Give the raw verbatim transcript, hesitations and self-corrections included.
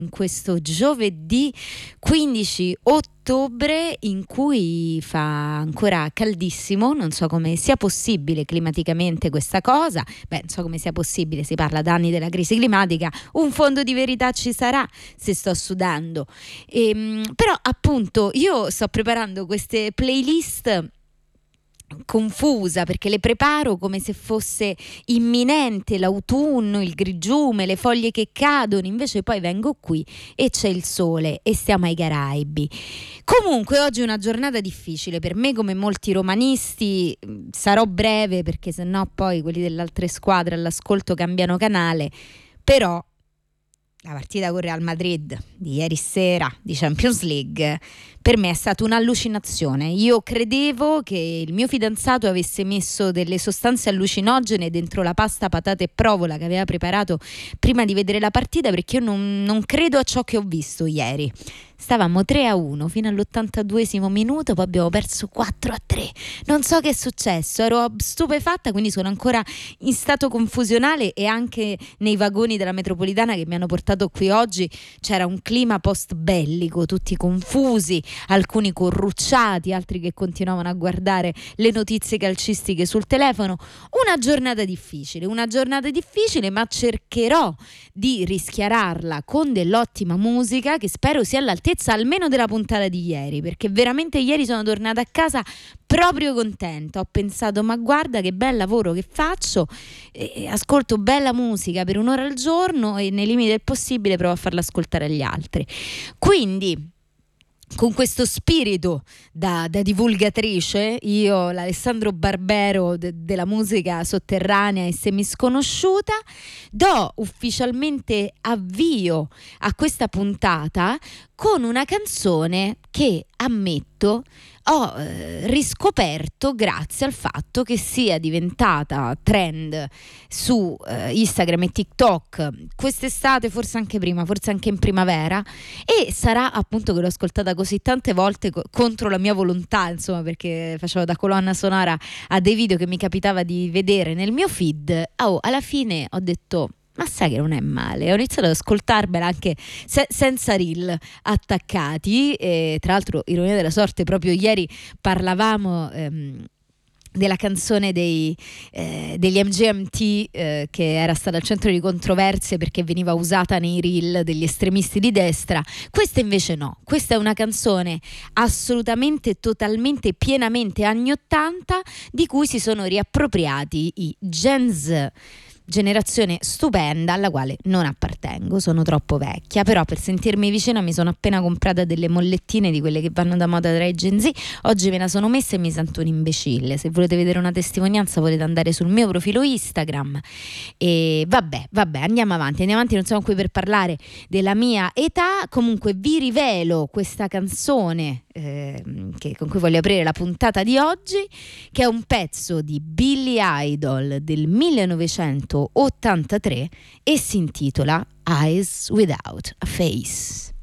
in questo giovedì quindici ottobre in cui fa ancora caldissimo. Non so come sia possibile climaticamente questa cosa, beh, non so come sia possibile, si parla da anni della crisi climatica, un fondo di verità ci sarà se sto sudando. Ehm, però appunto io sto preparando queste playlist confusa perché le preparo come se fosse imminente l'autunno, il grigiume, le foglie che cadono, invece poi vengo qui e c'è il sole e stiamo ai Caraibi. Comunque oggi è una giornata difficile per me, come molti romanisti. Sarò breve perché sennò poi quelli delle altre squadre all'ascolto cambiano canale, però la partita con Real Madrid di ieri sera di Champions League per me è stata un'allucinazione. Io credevo che il mio fidanzato avesse messo delle sostanze allucinogene dentro la pasta, patate e provola che aveva preparato prima di vedere la partita, perché io non, non credo a ciò che ho visto ieri. Stavamo tre a uno fino all'ottantaduesimo minuto, poi abbiamo perso quattro a tre. Non so che è successo, ero stupefatta, quindi sono ancora in stato confusionale, e anche nei vagoni della metropolitana che mi hanno portato qui oggi c'era un clima post bellico, tutti confusi, alcuni corrucciati, altri che continuavano a guardare le notizie calcistiche sul telefono. Una giornata difficile, una giornata difficile, ma cercherò di rischiararla con dell'ottima musica che spero sia all'altezza almeno della puntata di ieri, perché veramente ieri sono tornata a casa proprio contenta. Ho pensato, ma guarda che bel lavoro che faccio, e ascolto bella musica per un'ora al giorno e nei limiti del possibile provo a farla ascoltare agli altri. Quindi con questo spirito da, da divulgatrice, io, l'Alessandro Barbero de, della musica sotterranea e semisconosciuta, do ufficialmente avvio a questa puntata con una canzone che, ammetto, ho eh, riscoperto grazie al fatto che sia diventata trend su eh, Instagram e TikTok quest'estate, forse anche prima, forse anche in primavera, e sarà appunto che l'ho ascoltata così tante volte co- contro la mia volontà, insomma, perché facevo da colonna sonora a dei video che mi capitava di vedere nel mio feed. Oh, alla fine ho detto, ma sai che non è male, ho iniziato ad ascoltarmela anche se- senza reel attaccati, e tra l'altro, ironia della sorte, proprio ieri parlavamo ehm, della canzone dei, eh, degli M G M T eh, che era stata al centro di controversie perché veniva usata nei reel degli estremisti di destra. Questa invece no, questa è una canzone assolutamente, totalmente, pienamente anni ottanta, di cui si sono riappropriati i Gen Z, generazione stupenda alla quale non appartengo, sono troppo vecchia, però per sentirmi vicina mi sono appena comprata delle mollettine di quelle che vanno da moda tra i Gen Z. Oggi me la sono messa e mi sento un imbecille. Se volete vedere una testimonianza potete andare sul mio profilo Instagram. E vabbè, vabbè, andiamo avanti, andiamo avanti, non siamo qui per parlare della mia età. Comunque vi rivelo questa canzone eh, che, con cui voglio aprire la puntata di oggi, che è un pezzo di Billy Idol del millenovecentottantatré e si intitola Eyes Without a Face.